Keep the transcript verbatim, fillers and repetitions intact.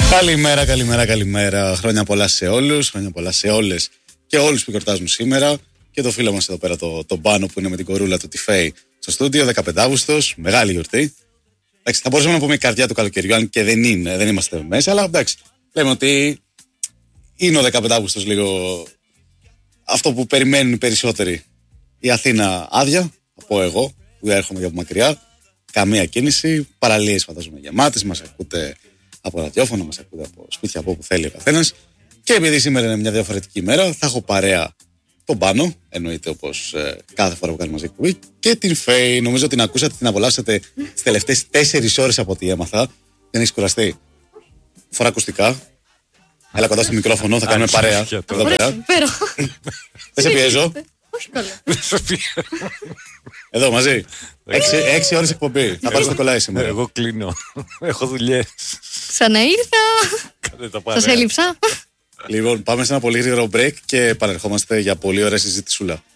Καλημέρα, καλημέρα, καλημέρα. Χρόνια πολλά σε όλους, χρόνια πολλά σε όλες και όλους που γιορτάζουν σήμερα. Και το φίλο μας εδώ πέρα, το, το Μπάνο που είναι με την κορούλα του Τιφέη στο στούντιο, δεκαπέντε Αυγούστος, μεγάλη γιορτή. Εντάξει, θα μπορούσαμε να πούμε η καρδιά του καλοκαιριού, αν και δεν είναι, δεν είμαστε μέσα, αλλά εντάξει, λέμε ότι είναι ο δεκαπέντε Αυγούστος λίγο αυτό που περιμένουν οι περισσότεροι. Η Αθήνα άδεια, θα πω εγώ, που έρχομαι από μακριά, καμία κίνηση, παραλίες φαντάζομαι γεμάτες, μας ακούτε από ραδιόφωνο, μας ακούτε από σπίτια, από όπου θέλει ο καθένας. Και επειδή σήμερα είναι μια διαφορετική ημέρα, θα έχω παρέα τον Πάνο, εννοείται όπως ε, κάθε φορά που κάνει μαζί εκπομπή, και την Φέη. Νομίζω την ακούσατε, την απολαύσατε τις τελευταίες τέσσερις ώρες από ό,τι έμαθα. Δεν έχεις κουραστεί? Φορά ακουστικά. Έλα κοντά στο μικρόφωνο, θα κάνουμε παρέα. Εδώ πέρα. Δεν σε πιέζω? Όχι καλά. Εδώ μαζί. Έξι ώρες εκπομπή. Θα πάρω στο κολλάι σήμερα. Εγώ κλείνω. Έχω δουλειές. Ξαναήρθα. Σας έλειψα. Λοιπόν, πάμε σε ένα πολύ γρήγορο break και επανερχόμαστε για πολύ ωραία συζήτησούλα.